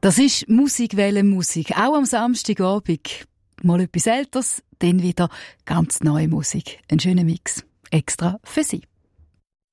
Das ist Musikwelle Musik. Auch am Samstagabend. Mal etwas Älteres, dann wieder ganz neue Musik. Ein schöner Mix. Extra für Sie.